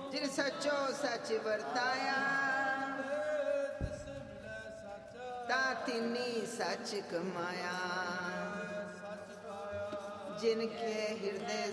जिन सचो सच वरताया ता तिनी सच कमाया जिनके हृदय